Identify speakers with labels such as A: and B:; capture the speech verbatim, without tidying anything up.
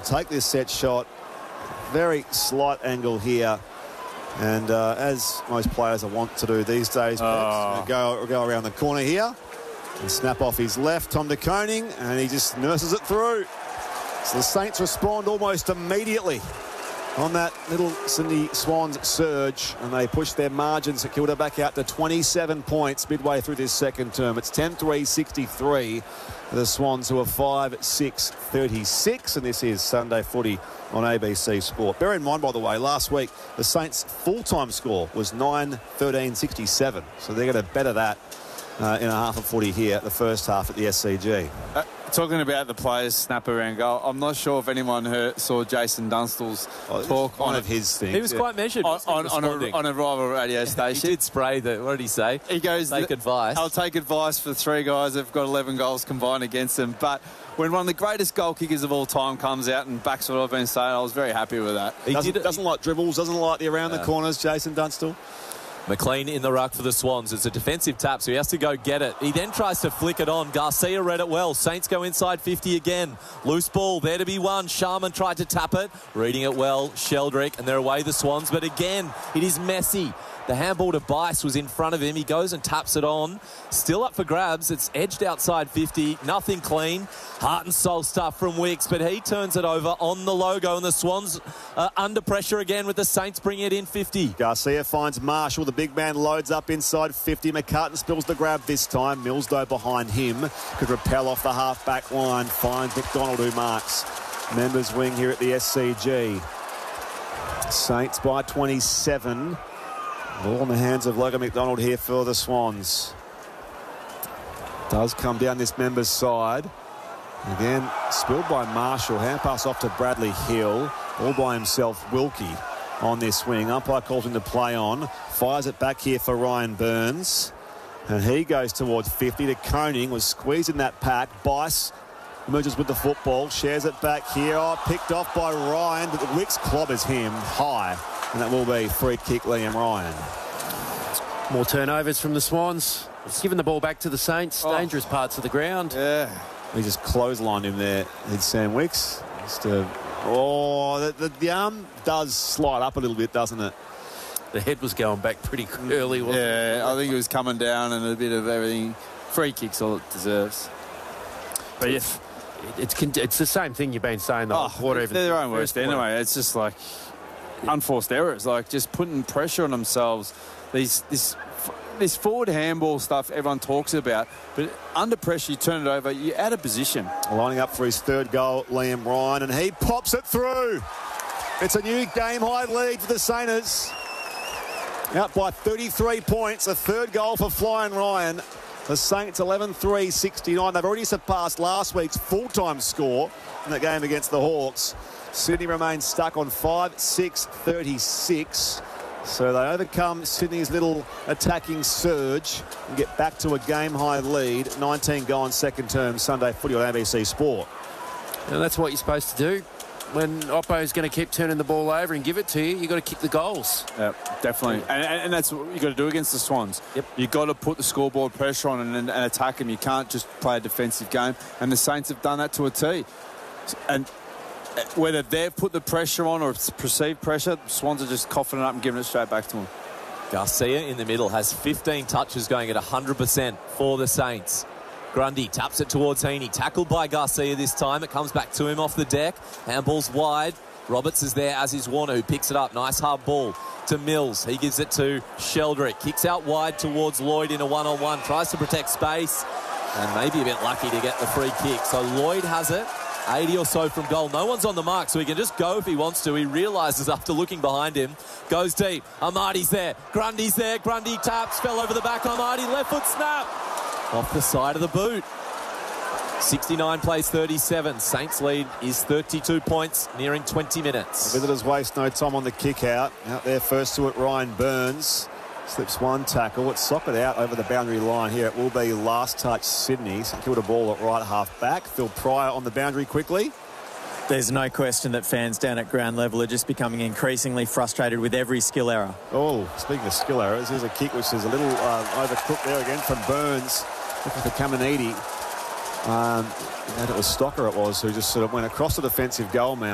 A: take this set shot. Very slight angle here. And uh, as most players are wont to do these days,
B: oh.
A: go, go around the corner here and snap off his left, Tom De Koning, and he just nurses it through. So the Saints respond almost immediately on that little Sydney Swans surge, and they push their margins at Kilda back out to twenty-seven points midway through this second term. It's ten three sixty-three for the Swans, who are five six thirty-six, and this is Sunday Footy on A B C Sport. Bear in mind, by the way, last week the Saints' full-time score was nine thirteen sixty-seven, so they're going to better that uh, in a half of footy here, the first half at the S C G.
B: Uh, talking about the players snap around goal, I'm not sure if anyone heard, saw Jason Dunstall's
A: oh,
B: talk
A: one
B: on
A: of his things.
C: He was
A: yeah.
C: quite measured
B: on, on, on, a, on a rival radio station.
C: He did spray the, what did he say?
B: He goes,
C: take advice.
B: I'll take advice for three guys that have got eleven goals combined against them. But when one of the greatest goal kickers of all time comes out and backs what I've been saying, I was very happy with that.
A: He doesn't, doesn't like dribbles, doesn't like the around yeah. the corners, Jason Dunstall.
C: McLean in the ruck for the Swans. It's a defensive tap, so he has to go get it. He then tries to flick it on. Garcia read it well. Saints go inside fifty again. Loose ball, there to be won. Sharman tried to tap it. Reading it well, Sheldrick, and they're away the Swans. But again, it is messy. The handball to Bice was in front of him. He goes and taps it on. Still up for grabs. It's edged outside fifty. Nothing clean. Heart and soul stuff from Wicks, but he turns it over on the logo, and the Swans are under pressure again with the Saints bringing it in fifty.
A: Garcia finds Marshall. The big man loads up inside fifty. McCartan spills the grab this time. Mills, though, behind him. Could repel off the half-back line. Finds McDonald, who marks. Members wing here at the S C G. Saints by twenty-seven. All in the hands of Logan McDonald here for the Swans. Does come down this member's side. Again, spilled by Marshall. Hand pass off to Bradley Hill. All by himself, Wilkie on this wing. Umpire calls him to play on. Fires it back here for Ryan Burns. And he goes towards fifty. To Koning, was squeezed in that pack. Bice emerges with the football. Shares it back here. Oh, picked off by Ryan. But the Wicks clobbers him high. And that will be free kick, Liam Ryan.
D: More turnovers from the Swans. It's given the ball back to the Saints.
B: Oh.
D: Dangerous parts of the ground.
B: Yeah.
A: He just clotheslined him there. It's Sam Wicks. Just, uh, oh, the, the, the arm does slide up a little bit, doesn't it?
D: The head was going back pretty early, wasn't
B: yeah,
D: it?
B: I think it was coming down and a bit of everything. Free kick's all it deserves. But
D: if it's it's the same thing you've been saying the
B: oh,
D: whole quarter.
B: They're their own worst anyway. It's just like unforced errors, like just putting pressure on themselves. These this this forward handball stuff everyone talks about, but under pressure you turn it over, you're out of position.
A: Lining up for his third goal, Liam Ryan, and he pops it through. It's a new game high lead for the Saints. Out by thirty-three points, a third goal for Flying Ryan. The Saints eleven three sixty-nine. They've already surpassed last week's full-time score in that game against the Hawks. Sydney remains stuck on five six thirty-six. So they overcome Sydney's little attacking surge and get back to a game-high lead. nineteen gone second term, Sunday Footy on A B C Sport.
D: And that's what you're supposed to do. When Oppo's going to keep turning the ball over and give it to you, you've got to kick the goals.
B: Yeah, definitely. And, and, and that's what you've got to do against the Swans.
D: Yep. You've
B: got to put the scoreboard pressure on and, and, and attack them. You can't just play a defensive game. And the Saints have done that to a T. And whether they've put the pressure on or it's perceived pressure, the Swans are just coughing it up and giving it straight back to them.
C: Garcia in the middle has fifteen touches going at one hundred percent for the Saints. Grundy taps it towards Heaney. Tackled by Garcia this time. It comes back to him off the deck. Handball's wide. Roberts is there, as is Warner, who picks it up. Nice hard ball to Mills. He gives it to Sheldrick. Kicks out wide towards Lloyd in a one-on-one. Tries to protect space. And maybe a bit lucky to get the free kick. So Lloyd has it. eighty or so from goal. No one's on the mark, so he can just go if he wants to. He realises after looking behind him. Goes deep. Amadi's there. Grundy's there. Grundy taps. Fell over the back. Amadi. Left foot snap. Off the side of the boot. sixty-nine plays thirty-seven. Saints lead is thirty-two points, nearing twenty minutes.
A: The visitors waste no time on the kick out. Out there first to it, Ryan Burns. Slips one tackle. It's socked out over the boundary line here. It will be last touch Sydney. St Kilda ball at right half back. Phil Pryor on the boundary quickly.
E: There's no question that fans down at ground level are just becoming increasingly frustrated with every skill error.
A: Oh, speaking of skill errors, here's a kick which is a little uh, overcooked there again from Burns. Looking for Caminiti. Um, and it was Stocker it was who just sort of went across the defensive goal man.